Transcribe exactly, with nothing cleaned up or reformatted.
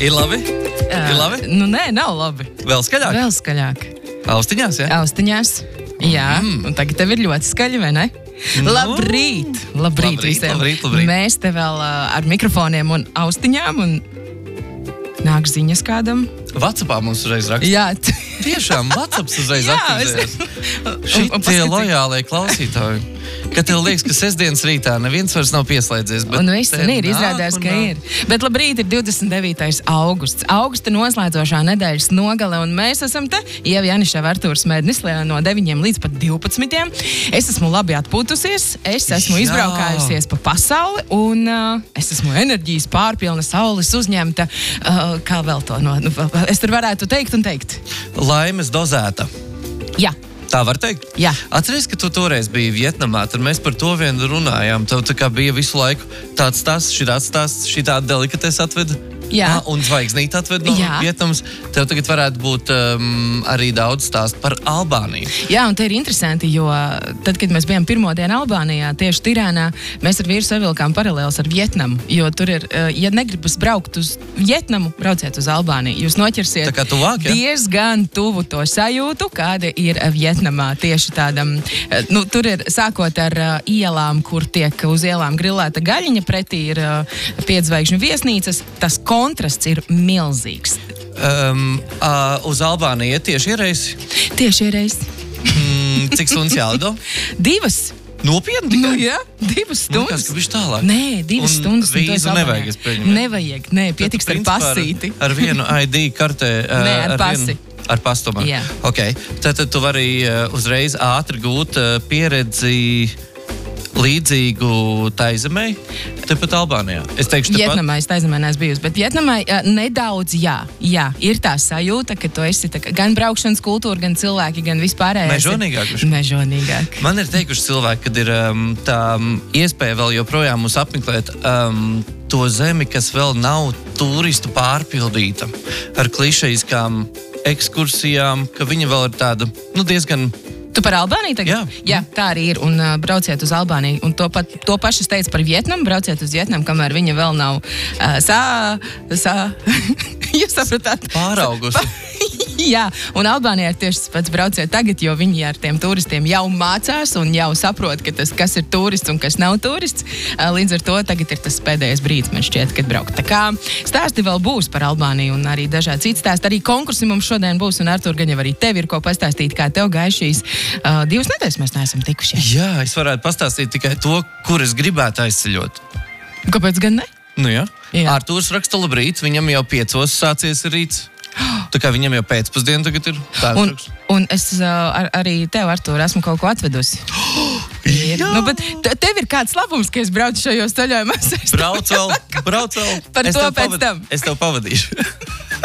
Ir labi? Uh, Ir labi? Nu, nē, nav labi. Vēl skaļāk? Vēl skaļāk. Austiņās, ja? Austiņās. Jā, mm. un tagad tev ir ļoti skaļi, vai ne? No. Labrīt! Labrīt, Labrīt, visiem! labrīt, labrīt. Mēs te vēl uh, ar mikrofoniem un austiņām un nāk ziņas kādam. WhatsAppā mums uzreiz raksta. Jā. Tiešām, WhatsApps uzreiz Jā, aktivizējas. un- un Šitie paskatī- lojālie klausītāji. Kad tev liekas, ka sestdienas rītā neviens vairs nav pieslēdzies. Un viss un ir, izrādās, ka ir. Bet labrīt, ir divdesmit devītais augusts. Augusta noslēdzošā nedēļas nogale, un mēs esam te. Ieva Janiševa, Artūrs Mēdnis no deviņiem līdz pat divpadsmitiem. Es esmu labi atpūtusies, es esmu Jā. izbraukājusies pa pasauli, un uh, es esmu enerģijas pārpilna, saules uzņemta. Uh, kā vēl to no... Nu, es tur varētu teikt un teikt. Laimes dozēta. Jā. Tā var teikt? Jā. Atceries, ka tu toreiz biji Vietnamā, tad mēs par to vien runājām. Tev tā kā bija visu laiku tāds stāsts, šitāds stāsts, šitā delikates atveda. Jā. Ah, un zvaigznīt atved no Jā. Vietnamas. Tev tagad varētu būt um, arī daudz stāstu par Albāniju. Jā, un te ir interesanti, jo tad, kad mēs bijām pirmo dienu Albānijā, tieši Tirānā, mēs ar vīru savilkām paralēlus ar Vietnamu, jo tur ir, ja negribas braukt uz Vietnamu, brauciet uz Albāniju. Jūs noķersiet Tā kā tuvāk, ja? diezgan tuvu to sajūtu, kāda ir Vietnamā tieši tādam, nu, tur ir sākot ar uh, ielām, kur tiek uz ielām grillēta gaļiņa, pretī ir uh, piedzvaigžņu viesnīcas, tas kontrasts ir milzīgs. Um, uh, uz Albāniju iet tieši iereisi. Tieši iereiz. Mm, cik stundas jālido? Divas. Nopietni Nu, tikai? jā, divas Man stundas. liekas, ka bišķi tālāk. Nē, divas Un stundas. un tu vīzu esi Albānijā. nevajag, es pieņemu, ja? Nevajag, nē, pietiks Tad tu, ar principā, pasīti. Ar, ar vienu I D kartē. uh, Nē, ar pasi. Vienu, ar pastu tomēr. Jā. Okay. Tad, tad tu vari uh, uzreiz ātri gūt uh, pieredzi līdzīgu Taizemei, tepat Albānijā. Es teikšu, tepat. Vietnamā es taizemē neesmu bijusi, bet Vietnamā uh, nedaudz, jā, jā, ir tā sajūta, ka tu esi tā, kā gan braukšanas kultūra, gan cilvēki, gan vispārējais. Mežonīgāk bišķi. Mežonīgāk. Man ir teikuši cilvēki, kad ir um, tā um, iespēja vēl joprojām mums apmeklēt um, to zemi, kas vēl nav turistu pārpildīta ar klišejiskām ekskursijām, ka viņa vēl ir tāda, nu, diezgan... Tu par Albāniju tagad? Jā. Jā, tā arī ir. Un uh, brauciet uz Albāniju. Un to, pat, to pašu es teicu par Vietnamu. Brauciet uz Vietnamu, kamēr viņa vēl nav uh, sā... sā... Jūs sapratāt? Pāraugusi. Jā, un Albānijā ir tieši tas pats. Brauciet tagad, jo viņi ar tiem turistiem jau mācās un jau saprot, ka tas, kas ir turists un kas nav turists. Uh, līdz ar to tagad ir tas pēdējais brīdis, man šķiet, kad braukt. Tā kā stāsti vēl būs par Albāniju un arī dažādi citi stāsti. Arī konkursi mums šodien būs, un Artur, gan jau arī tev ir ko pastāstīt, kā tev gāja šīs uh, divas nedēļas mēs neesam tikušies. Jā, es varētu pastāstīt tikai to, kur es gribētu aizceļot. Kāpēc gan ne? Nu jā. Jā. Artūrs raksta labrīt, viņam jau piecos sācies rīts. Tā kā viņam jau pēcpusdiena tagad ir. Tā Un, raksts. un es uh, ar, arī tev, Artur, esmu kaut ko atvedusi. Ir. Jā! Nu, bet te- tev ir kāds labums, ka es braucu šajos ceļojumos. Es Brauc vēl, brauc vēl. Par Es to tev pēc pavad- tam. Es tev pavadīšu.